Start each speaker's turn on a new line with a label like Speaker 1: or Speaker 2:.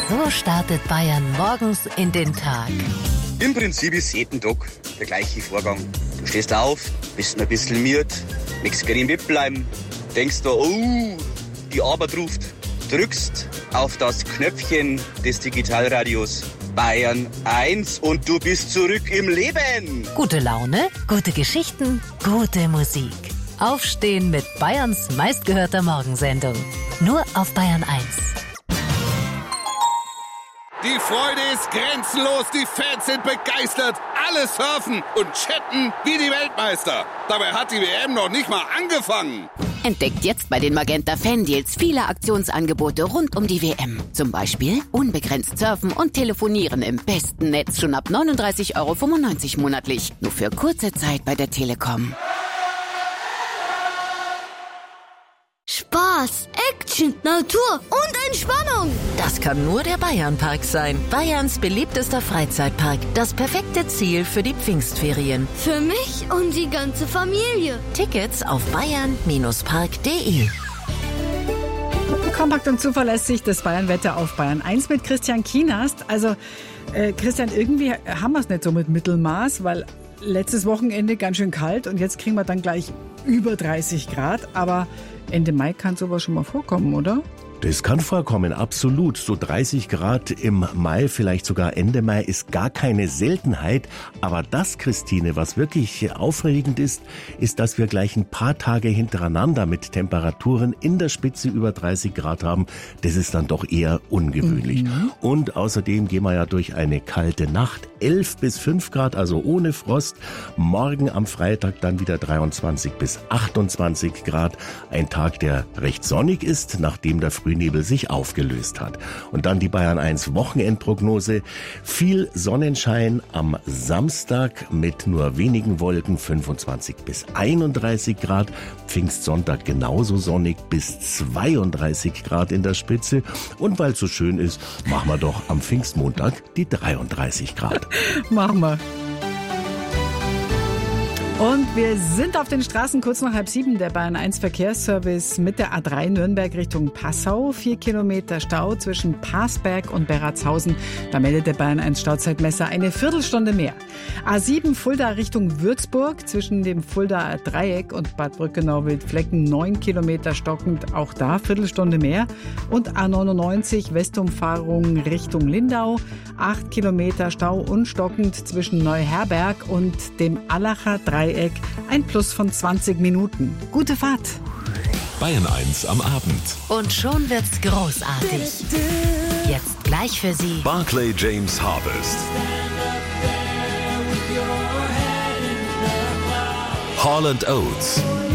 Speaker 1: So startet Bayern morgens in den Tag.
Speaker 2: Im Prinzip ist jeden Tag der gleiche Vorgang. Du stehst auf, bist ein bisschen müde, möchtest gerne im Bett bleiben, denkst da, oh, die Arbeit ruft, drückst auf das Knöpfchen des Digitalradios Bayern 1 und du bist zurück im Leben.
Speaker 1: Gute Laune, gute Geschichten, gute Musik. Aufstehen mit Bayerns meistgehörter Morgensendung. Nur auf Bayern 1.
Speaker 3: Die Freude ist grenzenlos, die Fans sind begeistert, alle surfen und chatten wie die Weltmeister. Dabei hat die WM noch nicht mal angefangen.
Speaker 4: Entdeckt jetzt bei den Magenta Fan-Deals viele Aktionsangebote rund um die WM. Zum Beispiel unbegrenzt surfen und telefonieren im besten Netz schon ab 39,95 € monatlich. Nur für kurze Zeit bei der Telekom.
Speaker 5: Spaß, Action, Natur und Entspannung.
Speaker 1: Das kann nur der Bayernpark sein. Bayerns beliebtester Freizeitpark. Das perfekte Ziel für die Pfingstferien.
Speaker 5: Für mich und die ganze Familie.
Speaker 1: Tickets auf bayern-park.de.
Speaker 6: Kompakt und zuverlässig das Bayernwetter auf Bayern 1 mit Christian Kienast. Also, Christian, irgendwie haben wir es nicht so mit Mittelmaß, weil letztes Wochenende ganz schön kalt und jetzt kriegen wir dann gleich über 30 Grad. Aber Ende Mai kann sowas schon mal vorkommen, oder?
Speaker 7: Das kann vorkommen, absolut. So 30 Grad im Mai, vielleicht sogar Ende Mai, ist gar keine Seltenheit. Aber das, Christine, was wirklich aufregend ist, ist, dass wir gleich ein paar Tage hintereinander mit Temperaturen in der Spitze über 30 Grad haben. Das ist dann doch eher ungewöhnlich. Und außerdem gehen wir ja durch eine kalte Nacht. 11 bis 5 Grad, also ohne Frost. Morgen am Freitag dann wieder 23 bis 28 Grad. Ein Tag, der recht sonnig ist, nachdem der Frühnebel sich aufgelöst hat. Und dann die Bayern 1 Wochenendprognose. Viel Sonnenschein am Samstag mit nur wenigen Wolken, 25 bis 31 Grad. Pfingstsonntag genauso sonnig bis 32 Grad in der Spitze. Und weil es so schön ist, machen wir doch am Pfingstmontag die 33 Grad.
Speaker 6: Machen wir. Und wir sind auf den Straßen kurz nach 6:30. Der Bayern 1 Verkehrsservice mit der A3 Nürnberg Richtung Passau. 4 Kilometer Stau zwischen Parsberg und Beratshausen. Da meldet der Bayern 1 Stauzeitmesser eine Viertelstunde mehr. A7 Fulda Richtung Würzburg zwischen dem Fuldaer Dreieck und Bad Brückenau-Wildflecken. 9 Kilometer stockend, auch da Viertelstunde mehr. Und A99 Westumfahrung Richtung Lindau. 8 Kilometer Stau und stockend zwischen Neuherberg und dem Allacher Dreieck. Ein Plus von 20 Minuten. Gute Fahrt.
Speaker 8: Bayern 1 am Abend.
Speaker 1: Und schon wird's großartig. Jetzt gleich für Sie
Speaker 8: Barclay James Harvest. Hall & Oates.